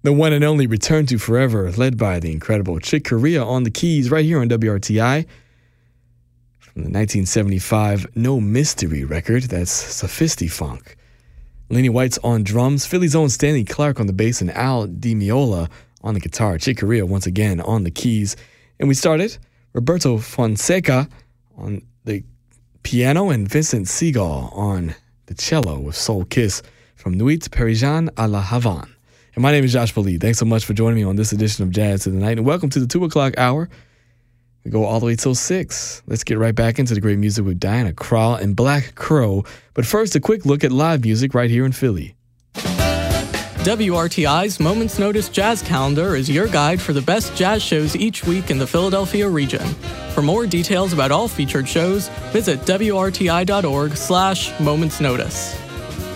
The one and only Return to Forever, led by the incredible Chick Corea on the keys right here on WRTI. From the 1975 No Mystery record, that's Sophisti-Funk. Lenny White's on drums, Philly's own Stanley Clarke on the bass, and Al Di Meola on the guitar. Chick Corea once again on the keys. And we started Roberto Fonseca on the piano and Vincent Segal on the cello with Soul Kiss from Nuit Parisienne à la Havane. And my name is Josh Bali. Thanks so much for joining me on this edition of Jazz to the Night. And welcome to the 2 o'clock hour. We go all the way till 6. Let's get right back into the great music with Diana Krall and Black Crow. But first, a quick look at live music right here in Philly. WRTI's Moments Notice Jazz Calendar is your guide for the best jazz shows each week in the Philadelphia region. For more details about all featured shows, visit WRTI.org/momentsnotice.